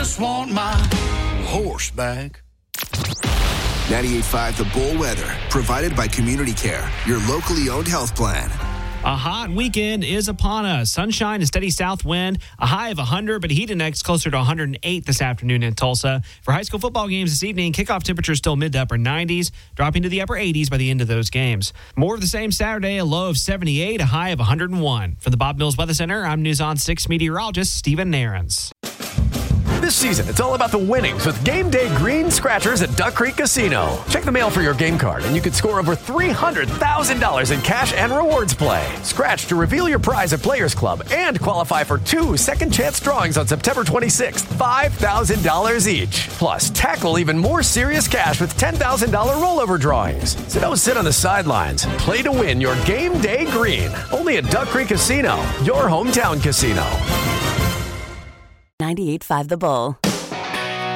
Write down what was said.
just want my horse back. 98.5 The Bull Weather, provided by Community Care, your locally owned health plan. A hot weekend is upon us. Sunshine and steady south wind, a high of 100, but heat index closer to 108 this afternoon in Tulsa. For high school football games this evening, kickoff temperatures still mid to upper 90s, dropping to the upper 80s by the end of those games. More of the same Saturday, a low of 78, a high of 101. From the Bob Mills Weather Center, I'm News on 6 meteorologist Stephen Nairns. This season, it's all about the winnings with Game Day Green Scratchers at Duck Creek Casino. Check the mail for your game card, and you could score over $300,000 in cash and rewards play. Scratch to reveal your prize at Players Club and qualify for 2 second-chance drawings on September 26th, $5,000 each. Plus, tackle even more serious cash with $10,000 rollover drawings. So don't sit on the sidelines. Play to win your Game Day Green. Only at Duck Creek Casino, your hometown casino. 98.5 The Bull.